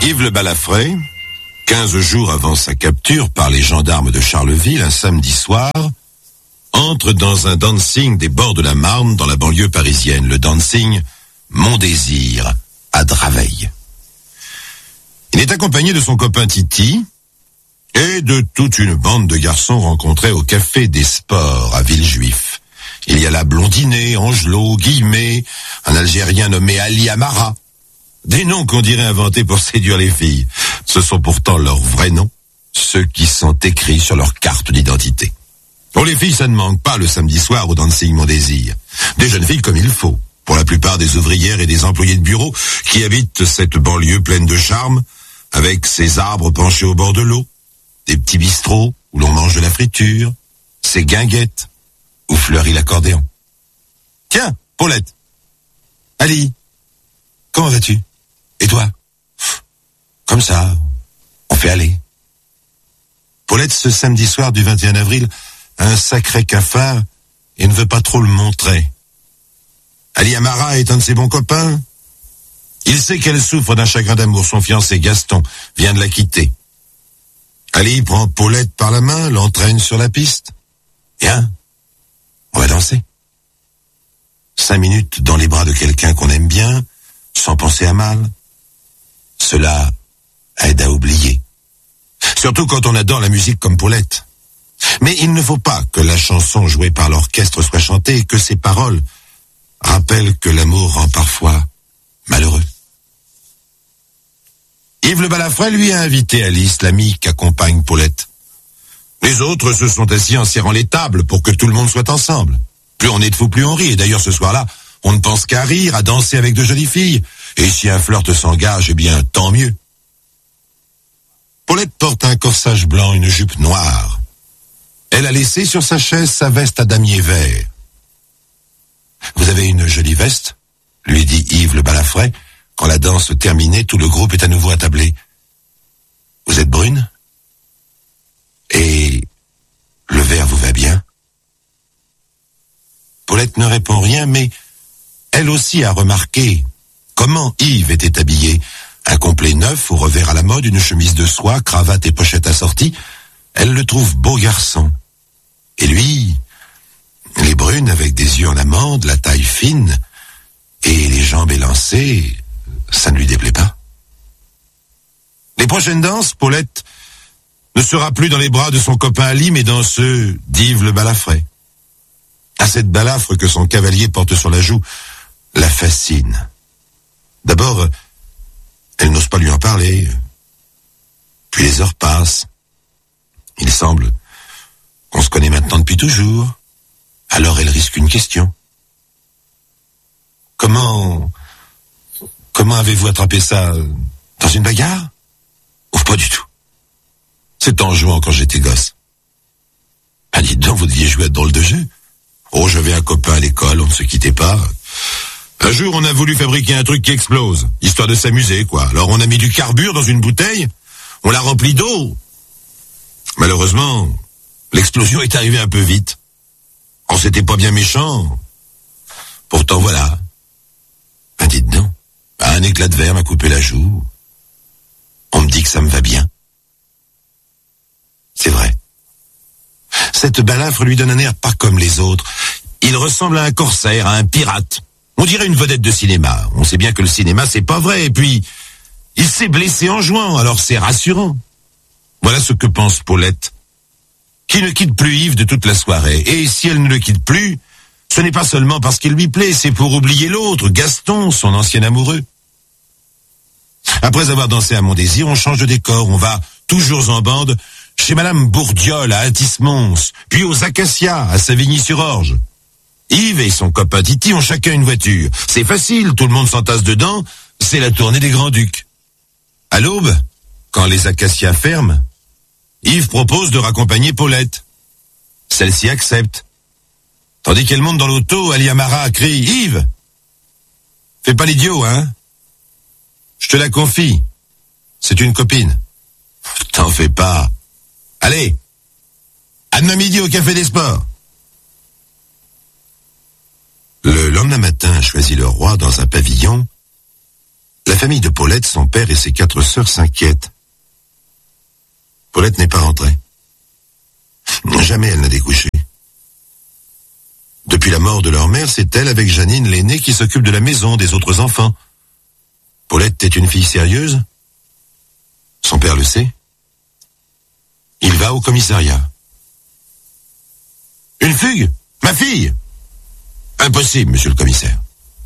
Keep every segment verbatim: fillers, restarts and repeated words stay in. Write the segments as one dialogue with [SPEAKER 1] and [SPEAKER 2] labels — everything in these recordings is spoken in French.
[SPEAKER 1] Yves le Balafré, quinze jours avant sa capture par les gendarmes de Charleville, un samedi soir, entre dans un dancing des bords de la Marne dans la banlieue parisienne, le dancing Mon Désir, à Draveil. Il est accompagné de son copain Titi et de toute une bande de garçons rencontrés au Café des Sports à Villejuif. Il y a là Blondinet, Angelot, Guillemet, un Algérien nommé Ali Amara. Des noms qu'on dirait inventés pour séduire les filles. Ce sont pourtant leurs vrais noms, ceux qui sont écrits sur leur carte d'identité. Pour les filles, ça ne manque pas le samedi soir au dancing Mon Désir. Des jeunes filles comme il faut, pour la plupart des ouvrières et des employés de bureau qui habitent cette banlieue pleine de charme, avec ses arbres penchés au bord de l'eau, des petits bistrots où l'on mange de la friture, ses guinguettes où fleurit l'accordéon. Tiens, Paulette. Ali, comment vas-tu? Et toi? Comme ça, on fait aller. Paulette, ce samedi soir du vingt et un avril, a un sacré cafard et ne veut pas trop le montrer. Ali Amara est un de ses bons copains. Il sait qu'elle souffre d'un chagrin d'amour. Son fiancé Gaston vient de la quitter. Ali prend Paulette par la main, l'entraîne sur la piste. Viens, on va danser. Cinq minutes dans les bras de quelqu'un qu'on aime bien, sans penser à mal. Cela aide à oublier. Surtout quand on adore la musique comme Paulette. Mais il ne faut pas que la chanson jouée par l'orchestre soit chantée et que ses paroles rappellent que l'amour rend parfois malheureux. Yves le Balafré lui a invité Alice, l'amie qu'accompagne Paulette. Les autres se sont assis en serrant les tables pour que tout le monde soit ensemble. Plus on est de fous, plus on rit. Et d'ailleurs, ce soir-là, on ne pense qu'à rire, à danser avec de jolies filles. Et si un flirt s'engage, eh bien, tant mieux. Paulette porte un corsage blanc, une jupe noire. Elle a laissé sur sa chaise sa veste à damier vert. « Vous avez une jolie veste ?» lui dit Yves le Balafré. Quand la danse terminée, tout le groupe est à nouveau attablé. « Vous êtes brune ? Et le vert vous va bien ?» Paulette ne répond rien, mais elle aussi a remarqué comment Yves était habillé. Un complet neuf, au revers à la mode, une chemise de soie, cravate et pochette assortie. Elle le trouve beau garçon. Et lui, les brunes avec des yeux en amande, la taille fine et les jambes élancées, ça ne lui déplaît pas. Les prochaines danses, Paulette ne sera plus dans les bras de son copain Ali, mais dans ceux d'Yves le Balafré. À cette balafre que son cavalier porte sur la joue la fascine. D'abord, elle n'ose pas lui en parler. Puis les heures passent. Il semble qu'on se connaît maintenant depuis toujours. Alors elle risque une question. Comment... Comment avez-vous attrapé ça? Dans une bagarre? Ou pas du tout? C'est en jouant quand j'étais gosse. Ah, dites donc, vous deviez jouer à drôle de jeu. Oh, j'avais un copain à l'école, on ne se quittait pas. Un jour, on a voulu fabriquer un truc qui explose, histoire de s'amuser, quoi. Alors, on a mis du carbure dans une bouteille, on l'a rempli d'eau. Malheureusement, l'explosion est arrivée un peu vite. Oh, c'était pas bien méchant. Pourtant, voilà. Ben, dites donc, un éclat de verre m'a coupé la joue. On me dit que ça me va bien. C'est vrai. Cette balafre lui donne un air pas comme les autres. Il ressemble à un corsaire, à un pirate. On dirait une vedette de cinéma. On sait bien que le cinéma, c'est pas vrai. Et puis, il s'est blessé en jouant, alors c'est rassurant. Voilà ce que pense Paulette, qui ne quitte plus Yves de toute la soirée. Et si elle ne le quitte plus, ce n'est pas seulement parce qu'il lui plaît, c'est pour oublier l'autre, Gaston, son ancien amoureux. Après avoir dansé à Mon Désir, on change de décor. On va, toujours en bande, chez Madame Bourdiol à Atis-Mons, puis aux Acacias à Savigny-sur-Orge. Yves et son copain Titi ont chacun une voiture. C'est facile, tout le monde s'entasse dedans, c'est la tournée des Grands-Ducs. À l'aube, quand les Acacias ferment, Yves propose de raccompagner Paulette. Celle-ci accepte. Tandis qu'elle monte dans l'auto, Ali Amara crie « Yves, fais pas l'idiot, hein? Je te la confie, c'est une copine. T'en fais pas. Allez, à demain midi au Café des Sports. » Le lendemain matin, Choisy-le-Roi, dans un pavillon, La famille de Paulette, son père et ses quatre sœurs s'inquiètent. Paulette n'est pas rentrée. Jamais elle n'a découché. Depuis la mort de leur mère, c'est elle, avec Janine, l'aînée, qui s'occupe de la maison, des autres enfants. Paulette est une fille sérieuse. Son père le sait. Il va au commissariat. Une fugue? Ma fille? Impossible, monsieur le commissaire.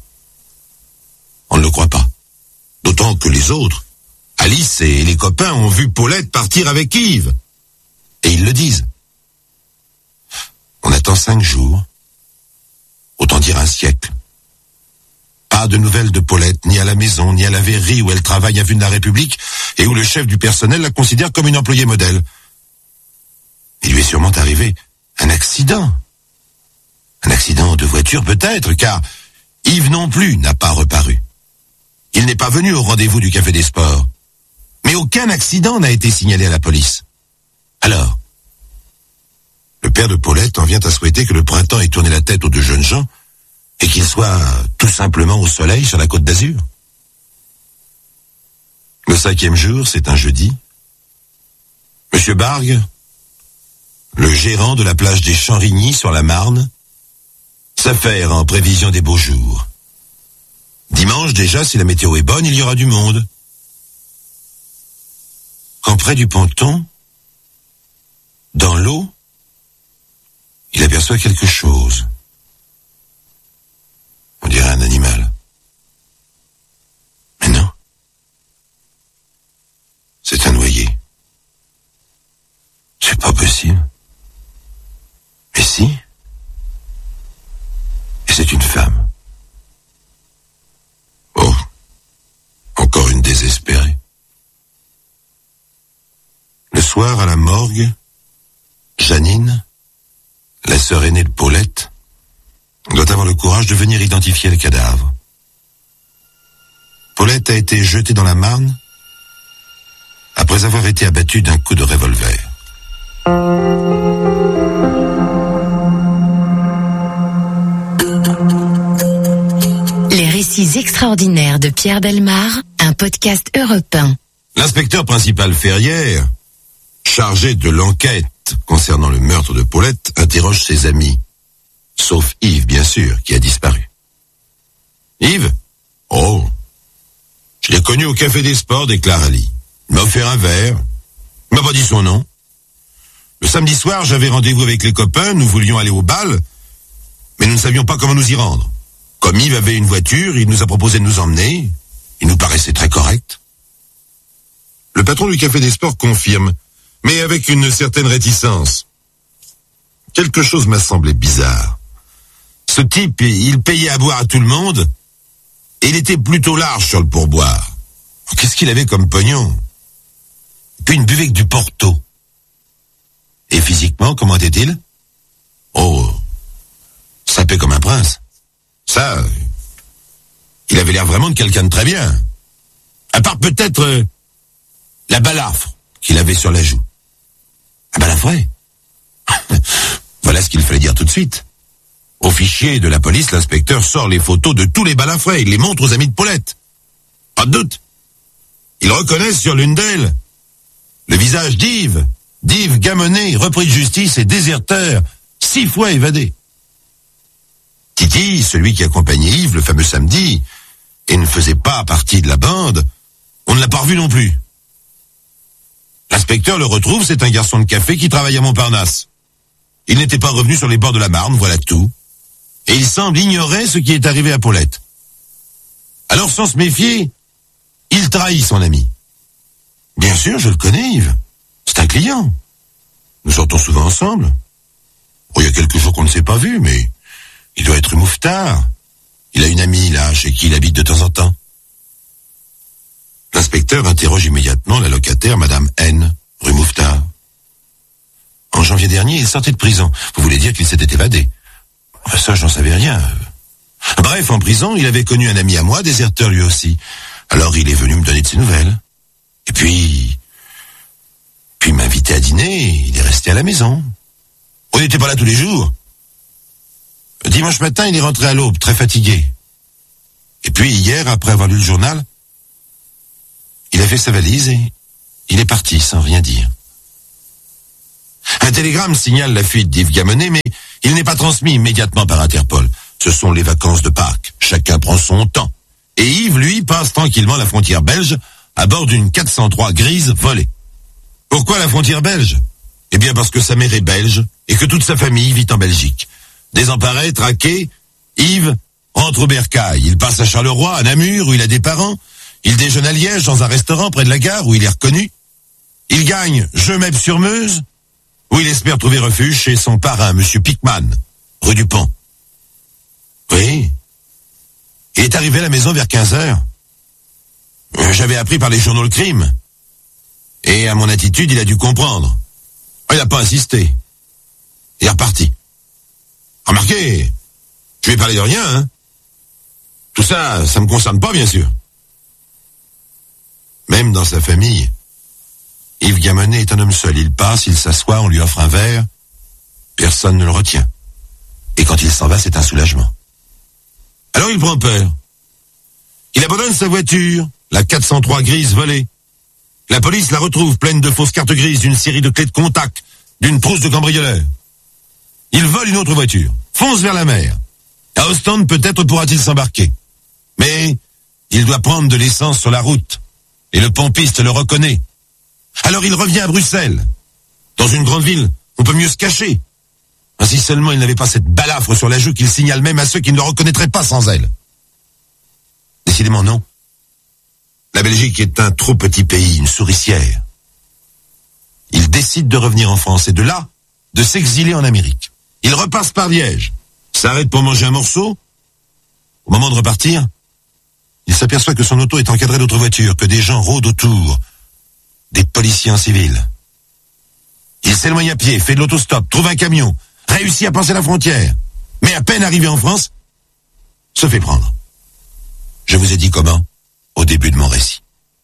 [SPEAKER 1] On ne le croit pas. D'autant que les autres, Alice et les copains, ont vu Paulette partir avec Yves. Et ils le disent. On attend cinq jours. Autant dire un siècle. Pas de nouvelles de Paulette, ni à la maison, ni à la verrerie où elle travaille à Vue de la République et où le chef du personnel la considère comme une employée modèle. Il lui est sûrement arrivé un accident. Un accident de voiture peut-être, car Yves non plus n'a pas reparu. Il n'est pas venu au rendez-vous du Café des Sports. Mais aucun accident n'a été signalé à la police. Alors, le père de Paulette en vient à souhaiter que le printemps ait tourné la tête aux deux jeunes gens et qu'ils soient tout simplement au soleil sur la Côte d'Azur. Le cinquième jour, c'est un jeudi. Monsieur Bargue, le gérant de la plage des Champs-Rigny sur la Marne, s'affaire en prévision des beaux jours. Dimanche déjà, si la météo est bonne, il y aura du monde. Quand près du ponton, dans l'eau, il aperçoit quelque chose. On dirait un animal. Mais non. C'est un noyé. C'est pas possible. Mais si. Et c'est une femme. Oh. Encore une désespérée. Le soir, à la morgue, Janine, la sœur aînée de Paulette, doit avoir le courage de venir identifier le cadavre. Paulette a été jetée dans la Marne après avoir été abattue d'un coup de revolver.
[SPEAKER 2] Les récits extraordinaires de Pierre Bellemare, un podcast Europe un.
[SPEAKER 1] L'inspecteur principal Ferrière, chargé de l'enquête concernant le meurtre de Paulette, interroge ses amis. Sauf Yves, bien sûr, qui a disparu. Yves? Oh, je l'ai connu au Café des Sports, déclare Ali. Il m'a offert un verre. Il m'a pas dit son nom. Le samedi soir, j'avais rendez-vous avec les copains, nous voulions aller au bal, mais nous ne savions pas comment nous y rendre. Comme Yves avait une voiture, il nous a proposé de nous emmener. Il nous paraissait très correct. Le patron du Café des Sports confirme, mais avec une certaine réticence. Quelque chose m'a semblé bizarre. Ce type, il payait à boire à tout le monde, et il était plutôt large sur le pourboire. Qu'est-ce qu'il avait comme pognon? Puis il buvait que du Porto. Et physiquement, comment était-il? Oh, sapé comme un prince. Ça, il avait l'air vraiment de quelqu'un de très bien. À part peut-être euh, la balafre qu'il avait sur la joue. La balafre? Voilà ce qu'il fallait dire tout de suite. Au fichier de la police, l'inspecteur sort les photos de tous les balafres et il les montre aux amis de Paulette. Pas de doute. Ils reconnaissent sur l'une d'elles le visage d'Yves, d'Yves Gamenet, repris de justice et déserteur, six fois évadé. Titi, celui qui accompagnait Yves le fameux samedi, et ne faisait pas partie de la bande, on ne l'a pas revu non plus. L'inspecteur le retrouve, c'est un garçon de café qui travaille à Montparnasse. Il n'était pas revenu sur les bords de la Marne, voilà tout. Et il semble ignorer ce qui est arrivé à Paulette. Alors, sans se méfier, il trahit son ami. Bien sûr, je le connais, Yves. C'est un client. Nous sortons souvent ensemble. Oh, il y a quelques jours qu'on ne s'est pas vu, mais il doit être moufetard. Il a une amie, là, chez qui il habite de temps en temps. L'inspecteur interroge immédiatement la locataire, Madame N, rue Mouffetard. En janvier dernier, il sortait de prison. Vous voulez dire qu'il s'était évadé? Ça, j'en savais rien. Bref, en prison, il avait connu un ami à moi, déserteur lui aussi. Alors, il est venu me donner de ses nouvelles. Et puis... Puis il m'a invité à dîner, il est resté à la maison. On n'était pas là tous les jours. Dimanche matin, il est rentré à l'aube, très fatigué. Et puis hier, après avoir lu le journal, fait sa valise et il est parti sans rien dire. Un télégramme signale la fuite d'Yves Gamenet, mais il n'est pas transmis immédiatement par Interpol. Ce sont les vacances de Pâques. Chacun prend son temps. Et Yves, lui, passe tranquillement la frontière belge à bord d'une quatre cent trois grise volée. Pourquoi la frontière belge? Eh bien parce que sa mère est belge et que toute sa famille vit en Belgique. Désemparé, traqué, Yves rentre au bercail. Il passe à Charleroi, à Namur, où il a des parents. Il déjeune à Liège, dans un restaurant près de la gare, où il est reconnu. Il gagne Gemep-sur-Meuse, où il espère trouver refuge chez son parrain, Monsieur Pickman, rue du Pont. Oui. Il est arrivé à la maison vers quinze heures. J'avais appris par les journaux le crime. Et à mon attitude, il a dû comprendre. Il n'a pas insisté. Il est reparti. Remarquez, je lui ai parlé de rien, hein. Tout ça, ça me concerne pas, bien sûr. Même dans sa famille, Yves Gamenet est un homme seul. Il passe, il s'assoit, on lui offre un verre. Personne ne le retient. Et quand il s'en va, c'est un soulagement. Alors il prend peur. Il abandonne sa voiture, la quatre cent trois grise volée. La police la retrouve pleine de fausses cartes grises, d'une série de clés de contact, d'une trousse de cambrioleur. Il vole une autre voiture, fonce vers la mer. À Ostende, peut-être pourra-t-il s'embarquer. Mais il doit prendre de l'essence sur la route. Et le pompiste le reconnaît. Alors il revient à Bruxelles. Dans une grande ville, on peut mieux se cacher. Si seulement il n'avait pas cette balafre sur la joue qu'il signale même à ceux qui ne le reconnaîtraient pas sans elle. Décidément non. La Belgique est un trop petit pays, une souricière. Il décide de revenir en France et de là, de s'exiler en Amérique. Il repasse par Liège, s'arrête pour manger un morceau. Au moment de repartir, il s'aperçoit que son auto est encadrée d'autres voitures, que des gens rôdent autour, des policiers en civil. Il s'éloigne à pied, fait de l'autostop, trouve un camion, réussit à passer la frontière, mais à peine arrivé en France, se fait prendre. Je vous ai dit comment au début de mon récit.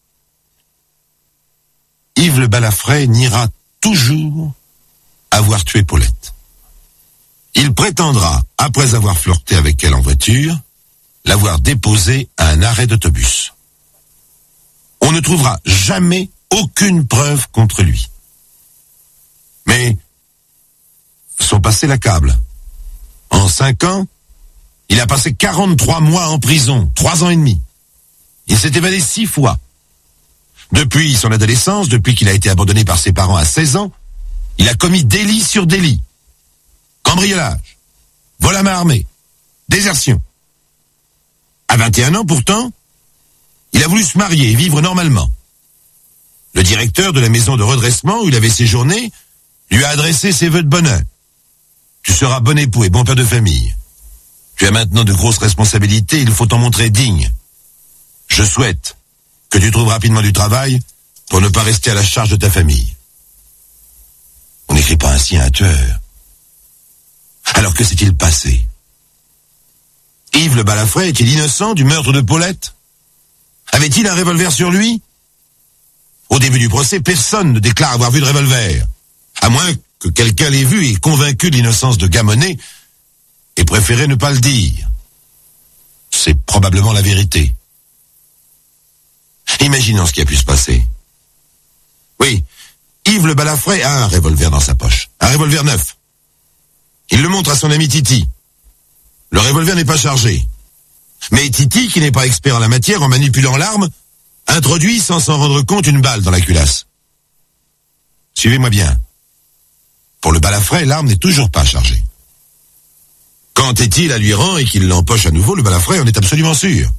[SPEAKER 1] Yves le Balafré niera toujours avoir tué Paulette. Il prétendra, après avoir flirté avec elle en voiture, l'avoir déposée à un arrêt d'autobus. On ne trouvera jamais aucune preuve contre lui. Mais son passé l'accable. En cinq ans, il a passé quarante-trois mois en prison, trois ans et demi. Il s'est évadé six fois. Depuis son adolescence, depuis qu'il a été abandonné par ses parents à seize ans, il a commis délit sur délit. Cambriolage, vol à main armée, désertion. À vingt et un ans pourtant, il a voulu se marier et vivre normalement. Le directeur de la maison de redressement où il avait séjourné lui a adressé ses vœux de bonheur. Tu seras bon époux et bon père de famille. Tu as maintenant de grosses responsabilités, il faut t'en montrer digne. Je souhaite que tu trouves rapidement du travail pour ne pas rester à la charge de ta famille. On n'écrit pas ainsi à un tueur. Alors que s'est-il passé? Yves le Balafré est-il innocent du meurtre de Paulette? Avait-il un revolver sur lui? Au début du procès, personne ne déclare avoir vu de revolver. À moins que quelqu'un l'ait vu et convaincu de l'innocence de Gamenet et préféré ne pas le dire. C'est probablement la vérité. Imaginons ce qui a pu se passer. Oui, Yves le Balafré a un revolver dans sa poche. Un revolver neuf. Il le montre à son ami Titi. Le revolver n'est pas chargé. Mais Titi, qui n'est pas expert en la matière, en manipulant l'arme, introduit sans s'en rendre compte une balle dans la culasse. Suivez-moi bien. Pour le Balafré, l'arme n'est toujours pas chargée. Quand Titi la lui rend et qu'il l'empoche à nouveau, le Balafré en est absolument sûr.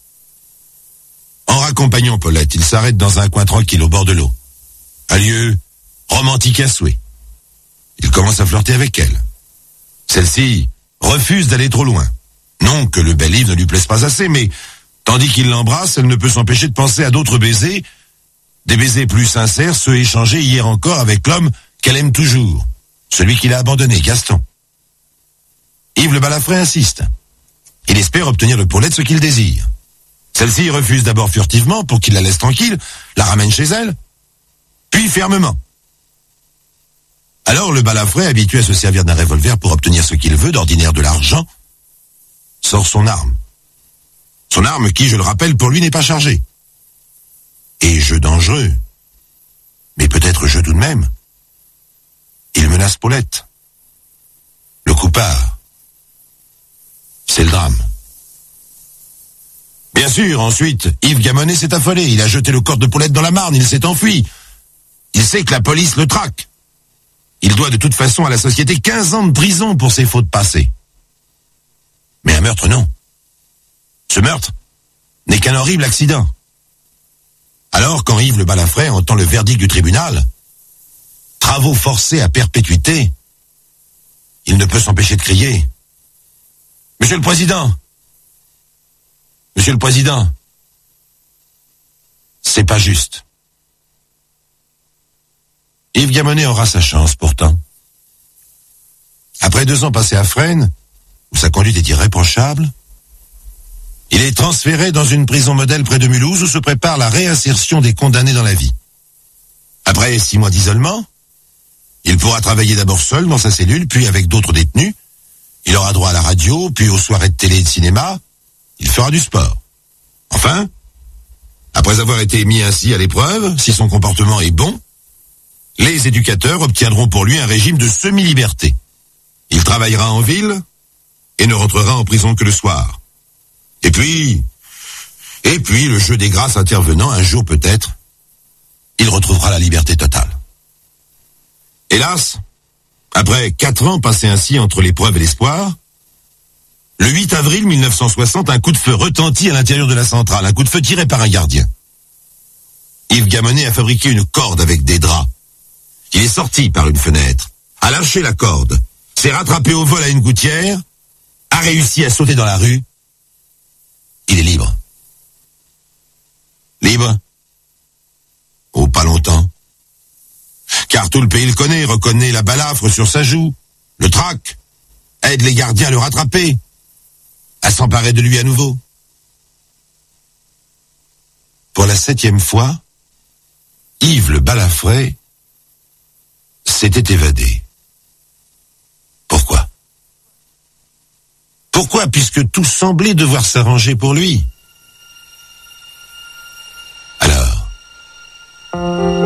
[SPEAKER 1] En raccompagnant Paulette, il s'arrête dans un coin tranquille au bord de l'eau. Un lieu romantique à souhait. Il commence à flirter avec elle. Celle-ci refuse d'aller trop loin. Non que le bel Yves ne lui plaise pas assez, mais tandis qu'il l'embrasse, elle ne peut s'empêcher de penser à d'autres baisers, des baisers plus sincères, ceux échangés hier encore avec l'homme qu'elle aime toujours, celui qui l'a abandonné, Gaston. Yves le Balafré insiste. Il espère obtenir de Paulette ce qu'il désire. Celle-ci refuse d'abord furtivement pour qu'il la laisse tranquille, la ramène chez elle, puis fermement. Alors le Balafré, habitué à se servir d'un revolver pour obtenir ce qu'il veut, d'ordinaire de l'argent, sort son arme. Son arme qui, je le rappelle, pour lui n'est pas chargée. Et je jeu dangereux. Mais peut-être jeu tout de même. Il menace Paulette. Le coup part. C'est le drame. Bien sûr, ensuite, Yves Gamonet s'est affolé. Il a jeté le corps de Paulette dans la Marne. Il s'est enfui. Il sait que la police le traque. Il doit de toute façon à la société quinze ans de prison pour ses fautes passées. Mais un meurtre, non. Ce meurtre n'est qu'un horrible accident. Alors, quand Yves Le Balafré entend le verdict du tribunal, travaux forcés à perpétuité, il ne peut s'empêcher de crier. « Monsieur le Président ! Monsieur le Président ! C'est pas juste. » Yves Gamonet aura sa chance, pourtant. Après deux ans passés à Fresnes, où sa conduite est irréprochable, il est transféré dans une prison modèle près de Mulhouse où se prépare la réinsertion des condamnés dans la vie. Après six mois d'isolement, il pourra travailler d'abord seul dans sa cellule, puis avec d'autres détenus. Il aura droit à la radio, puis aux soirées de télé et de cinéma. Il fera du sport. Enfin, après avoir été mis ainsi à l'épreuve, si son comportement est bon, les éducateurs obtiendront pour lui un régime de semi-liberté. Il travaillera en ville et ne rentrera en prison que le soir. Et puis, et puis, le jeu des grâces intervenant, un jour peut-être, il retrouvera la liberté totale. Hélas, après quatre ans passés ainsi entre l'épreuve et l'espoir, le huit avril mille neuf cent soixante, un coup de feu retentit à l'intérieur de la centrale, un coup de feu tiré par un gardien. Yves Gamonet a fabriqué une corde avec des draps. Il est sorti par une fenêtre, a lâché la corde, s'est rattrapé au vol à une gouttière, a réussi à sauter dans la rue. Il est libre. Libre? Oh, pas longtemps. Car tout le pays le connaît, reconnaît la balafre sur sa joue, le traque, aide les gardiens à le rattraper, à s'emparer de lui à nouveau. Pour la septième fois, Yves Le Balafré s'était évadé. Pourquoi? Pourquoi, puisque tout semblait devoir s'arranger pour lui? Alors